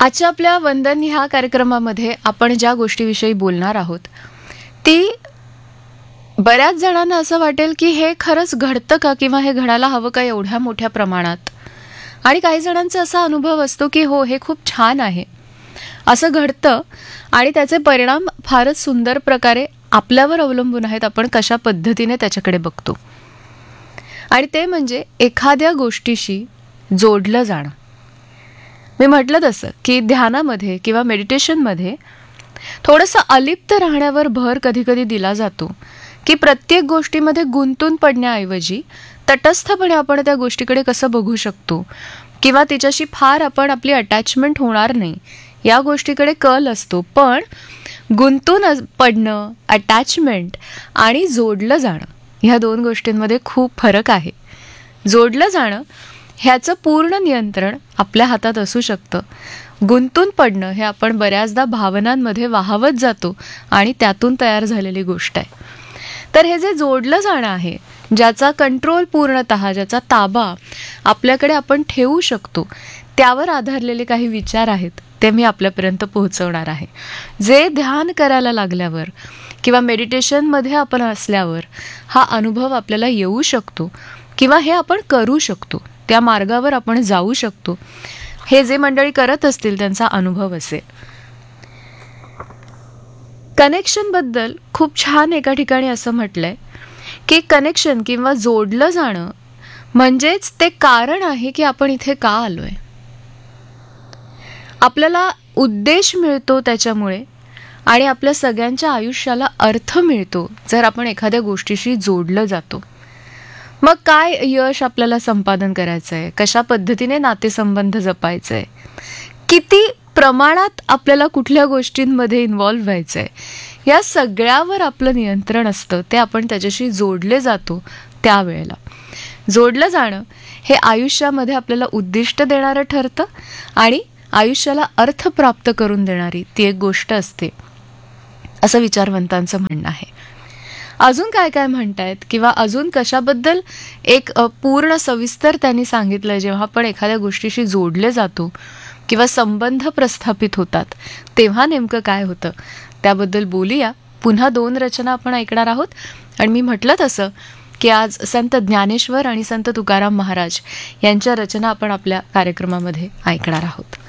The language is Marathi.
आजच्या आपल्या वंदन ह्या कार्यक्रमामध्ये आपण ज्या गोष्टीविषयी बोलणार आहोत ती बऱ्याच जणांना असं वाटेल की हे खरंच घडतं का किंवा हे घडायला हवं का एवढ्या मोठ्या प्रमाणात. आणि काही जणांचा असा अनुभव असतो की हो हे खूप छान आहे, असं घडतं आणि त्याचे परिणाम फारच सुंदर प्रकारे आपल्यावर अवलंबून आहेत, आपण कशा पद्धतीने त्याच्याकडे बघतो. आणि ते म्हणजे एखाद्या गोष्टीशी जोडलं जाणं. मी म्हटलं तसं की ध्यानामध्ये किंवा मेडिटेशनमध्ये थोडंसं अलिप्त राहण्यावर भर कधी कधी दिला जातो की प्रत्येक गोष्टीमध्ये गुंतून पडण्याऐवजी तटस्थपणे आपण त्या गोष्टीकडे कसं बघू शकतो किंवा तिच्याशी फार आपण आपली अटॅचमेंट होणार नाही या गोष्टीकडे कल असतो. पण गुंतून पडणं, अटॅचमेंट आणि जोडलं जाणं ह्या दोन गोष्टींमध्ये खूप फरक आहे. जोडलं जाणं ह्याचं पूर्ण नियंत्रण आपल्या हातात असू शकतं. गुंतून पडणं हे आपण बऱ्याचदा भावनांमध्ये वाहवत जातो आणि त्यातून तयार झालेली गोष्ट आहे. तर हे जे जोडलं जाणं आहे, ज्याचा कंट्रोल पूर्णतः, ज्याचा ताबा आपल्याकडे आपण ठेवू शकतो, त्यावर आधारलेले काही विचार आहेत ते मी आपल्यापर्यंत पोहोचवणार आहे. जे ध्यान करायला लागल्यावर किंवा मेडिटेशनमध्ये आपण असल्यावर हा अनुभव आपल्याला येऊ शकतो किंवा हे आपण करू शकतो, त्या मार्गावर आपण जाऊ शकतो. हे जे मंडळी करत असतील त्यांचा अनुभव असेल. कनेक्शन बद्दल खूप छान एका ठिकाणी असं म्हटलंय की कनेक्शन किंवा जोडलं जाणं म्हणजेच ते कारण आहे की आपण इथे का आलोय. आपल्याला उद्देश मिळतो त्याच्यामुळे आणि आपल्या सगळ्यांच्या आयुष्याला अर्थ मिळतो जर आपण एखाद्या गोष्टीशी जोडलं जातो. मग काय यश आपल्याला संपादन करायचं आहे, कशा पद्धतीने नातेसंबंध जपायचे आहे, किती प्रमाणात आपल्याला कुठल्या गोष्टींमध्ये इन्व्हॉल्व्ह व्हायचं आहे, या सगळ्यावर आपलं नियंत्रण असतं. ते आपण त्याच्याशी जोडले जातो त्यावेळेला. जोडलं जाणं हे आयुष्यामध्ये आपल्याला उद्दिष्ट देणारं ठरतं आणि आयुष्याला अर्थ प्राप्त करून देणारी ती एक गोष्ट असते, असं विचारवंतांचं म्हणणं आहे. अजून काय काय म्हणतायत किंवा अजून कशाबद्दल एक पूर्ण सविस्तर त्यांनी सांगितलंय. जेव्हा आपण एखाद्या गोष्टीशी जोडले जातो किंवा संबंध प्रस्थापित होतात तेव्हा नेमकं काय होतं त्याबद्दल बोलूया. पुन्हा 2 रचना आपण ऐकणार आहोत. आणि मी म्हटलं तसं की आज संत ज्ञानेश्वर आणि संत तुकाराम महाराज यांच्या रचना आपण आपल्या कार्यक्रमामध्ये ऐकणार आहोत.